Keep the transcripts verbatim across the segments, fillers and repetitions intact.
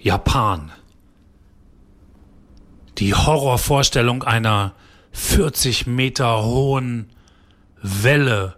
Japan. Die Horrorvorstellung einer vierzig Meter hohen Welle,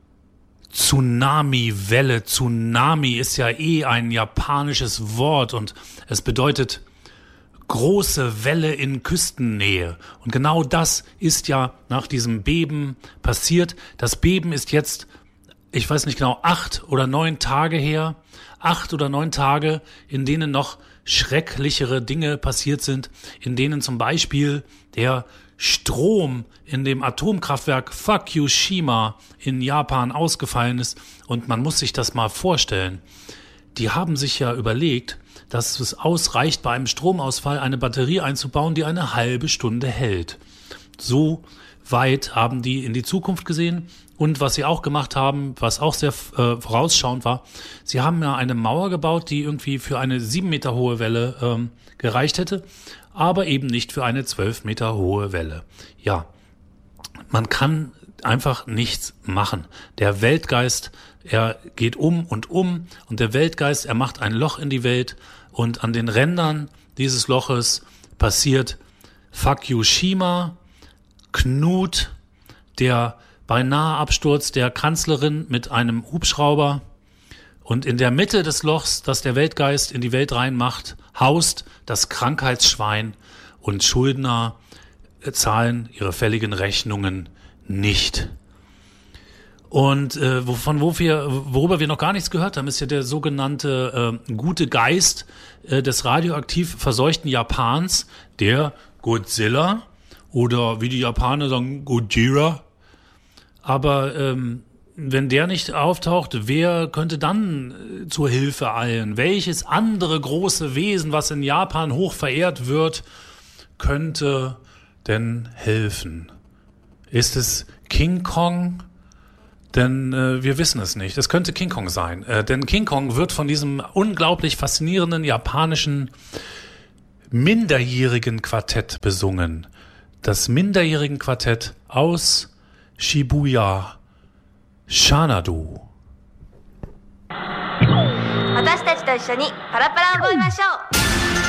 Tsunami-Welle. Tsunami ist ja eh ein japanisches Wort und es bedeutet große Welle in Küstennähe. Und genau das ist ja nach diesem Beben passiert. Das Beben ist jetzt, ich weiß nicht genau, acht oder neun Tage her. Acht oder neun Tage, in denen noch schrecklichere Dinge passiert sind, in denen zum Beispiel der Strom in dem Atomkraftwerk Fukushima in Japan ausgefallen ist. Und man muss sich das mal vorstellen. Die haben sich ja überlegt, dass es ausreicht, bei einem Stromausfall eine Batterie einzubauen, die eine halbe Stunde hält. So weit haben die in die Zukunft gesehen. Und was sie auch gemacht haben, was auch sehr äh, vorausschauend war, sie haben ja eine Mauer gebaut, die irgendwie für eine sieben Meter hohe Welle ähm, gereicht hätte, aber eben nicht für eine zwölf Meter hohe Welle. Ja, man kann einfach nichts machen. Der Weltgeist, er geht um und um und der Weltgeist, er macht ein Loch in die Welt und an den Rändern dieses Loches passiert Fukushima, Knut, der beinahe Absturz der Kanzlerin mit einem Hubschrauber und in der Mitte des Lochs, das der Weltgeist in die Welt reinmacht, haust das Krankheitsschwein und Schuldner zahlen ihre fälligen Rechnungen nicht. Und äh, wovon, wo wir, worüber wir noch gar nichts gehört haben, ist ja der sogenannte äh, gute Geist äh, des radioaktiv verseuchten Japans, der Godzilla oder wie die Japaner sagen, Gojira. Aber ähm, wenn der nicht auftaucht, wer könnte dann äh, zur Hilfe eilen? Welches andere große Wesen, was in Japan hoch verehrt wird, könnte denn helfen? Ist es King Kong? Denn äh, wir wissen es nicht. Es könnte King Kong sein. Äh, denn King Kong wird von diesem unglaublich faszinierenden japanischen minderjährigen Quartett besungen. Das minderjährigen Quartett aus Shibuya, Xanadu. 私たちと一緒にパラパラを覚えましょう。